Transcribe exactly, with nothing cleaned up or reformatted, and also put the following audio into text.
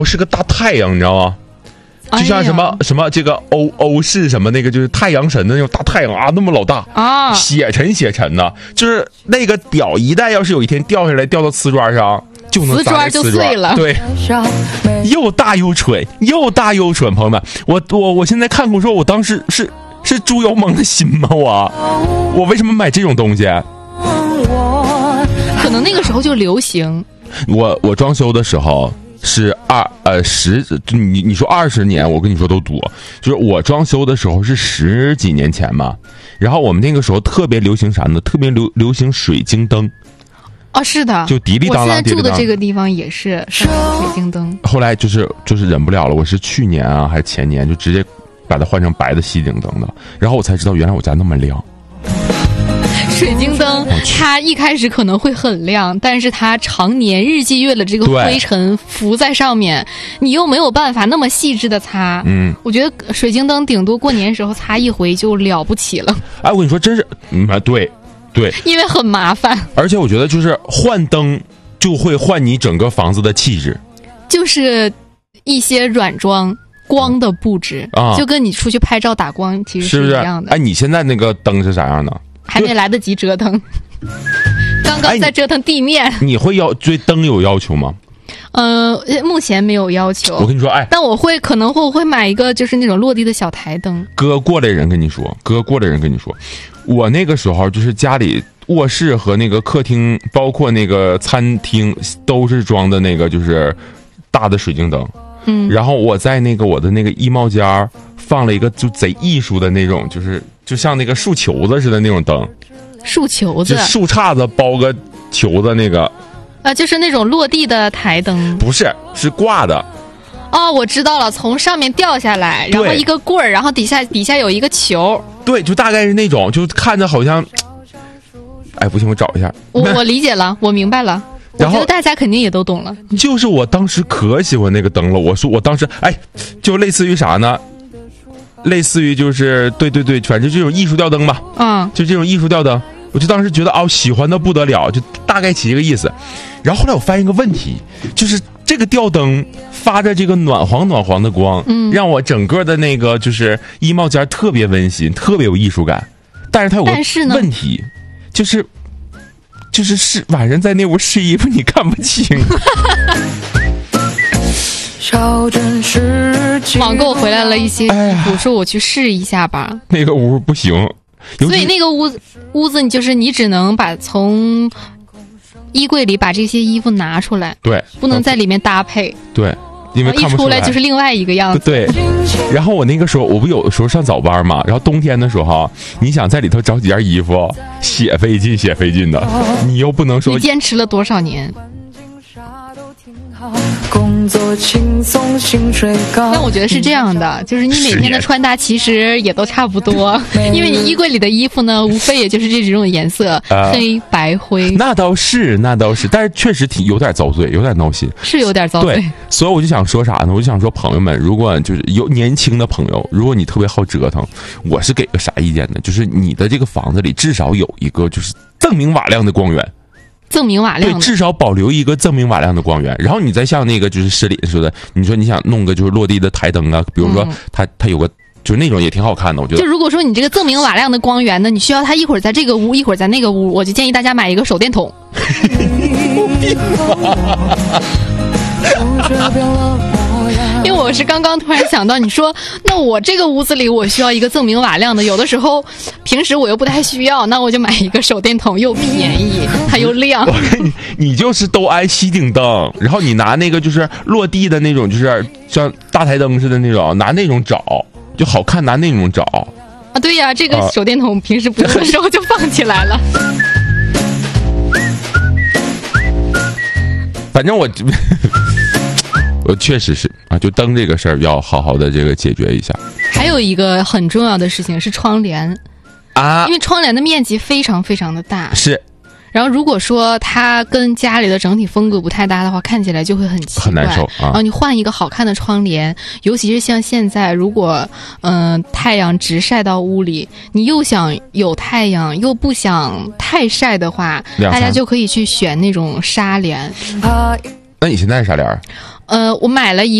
我是个大太阳，你知道吗？就像什么、哎、什么这个欧欧式什么那个就是太阳神的那种大太阳啊，那么老大啊， 血沉血沉的，就是那个表一旦要是有一天掉下来掉到瓷砖上，就能瓷砖就碎了。 对，又大又蠢，又大又蠢，朋友们，我我我现在看过说，我当时是是猪油蒙的心吗？我我为什么买这种东西？ 可能那个时候就流行。 我我装修的时候。是二呃十，你你说二十年，我跟你说都多。就是我装修的时候是十几年前嘛，然后我们那个时候特别流行啥呢？特别流流行水晶灯。 哦，是的， 就滴哩当啷。 我现在住的这个地方也是水晶灯。 后来就是就是忍不了了，我是去年啊还是前年就直接把它换成白的吸顶灯的，然后我才知道原来我家那么亮。 水晶灯它一开始可能会很亮，但是它常年日积月累这个灰尘浮在上面，你又没有办法那么细致的擦。 嗯， 我觉得水晶灯顶多过年时候擦一回就了不起了。 哎，我跟你说真是，嗯，对对， 因为很麻烦。 而且我觉得就是换灯就会换你整个房子的气质， 就是一些软装光的布置啊，就跟你出去拍照打光其实是一样的。 是不是？哎，你现在那个灯是啥样的？ 还没来得及折腾，刚刚在折腾地面。 哎、你, 你会要对灯有要求吗？ 呃，目前没有要求。 我跟你说，哎， 但我会可能会会买一个就是那种落地的小台灯。 哥过来人跟你说，哥过来人跟你说，我那个时候就是家里卧室和那个客厅，包括那个餐厅都是装的那个就是大的水晶灯。 嗯， 然后我在那个我的那个衣帽间放了一个就贼艺术的那种，就是就像那个竖球子似的那种灯， 竖球子， 就竖叉子包个球子那个， 啊，就是那种落地的台灯， 不是，是挂的。 哦，我知道了，从上面掉下来，然后一个棍儿，然后底下底下有一个球， 对，就大概是那种，就看着好像，哎，不行，我找一下， 我我理解了，我明白了。我觉得大家肯定也都懂了， 就是我当时可喜欢那个灯了。我说我当时哎，就类似于啥呢？类似于就是对对对，反正这种艺术吊灯吧， 嗯， 就这种艺术吊灯，我就当时觉得哦，喜欢的不得了，就大概起这个意思。然后后来我发现一个问题，就是这个吊灯发着这个暖黄暖黄的光， 嗯， 让我整个的那个就是衣帽间特别温馨，特别有艺术感。但是它有个问题，就是。就是是晚上在那屋试衣服，你看不清。 网购回来了一些衣服，说我去试一下吧。 那个屋不行， 所以那个屋屋子，你就是你只能把从衣柜里把这些衣服拿出来， 对， 不能在里面搭配， 对。因为看不出来，一出来就是另外一个样子。 对，然后我那个时候，我不有的时候上早班嘛，然后冬天的时候，你想在里头找几件衣服，血费劲，血费劲的，你又不能说。 你坚持了多少年？ 工作轻松，薪水高。 那我觉得是这样的，就是你每天的穿搭其实也都差不多，因为你衣柜里的衣服呢，无非也就是这几种颜色，呃、黑白灰。 那倒是，那倒是，但是确实挺有点遭罪，有点闹心， 是有点遭罪。 对，所以我就想说啥呢？我就想说，朋友们，如果就是有年轻的朋友，如果你特别好折腾，我是给个啥意见呢？就是你的这个房子里至少有一个就是锃明瓦亮的光源。 锃明瓦亮的， 对，至少保留一个锃明瓦亮的光源。然后你再像那个就是施礼说的，你说你想弄个就是落地的台灯啊，比如说它、嗯、它有个就是那种也挺好看的，我觉得。 就如果说你这个锃明瓦亮的光源呢，你需要它一会儿在这个屋，一会儿在那个屋，我就建议大家买一个手电筒。因为我是刚刚突然想到，你说那我这个屋子里我需要一个锃明瓦亮的，有的时候平时我又不太需要，那我就买一个手电筒，又便宜它又亮。 你你就是都安吸顶灯，然后你拿那个就是落地的那种，就是像大台灯似的那种，拿那种找就好看，拿那种找啊。对呀，这个手电筒平时不用的时候就放起来了。 反正我。我确实是啊，就灯这个事儿要好好的这个解决一下。 还有一个很重要的事情是窗帘啊， 因为窗帘的面积非常非常的大， 是。 然后如果说它跟家里的整体风格不太搭的话，看起来就会很奇怪， 很难受啊。 然后你换一个好看的窗帘，尤其是像现在，如果嗯、呃、太阳直晒到屋里，你又想有太阳又不想太晒的话，大家就可以去选那种纱帘。 那你现在是啥帘？ 呃，我买了一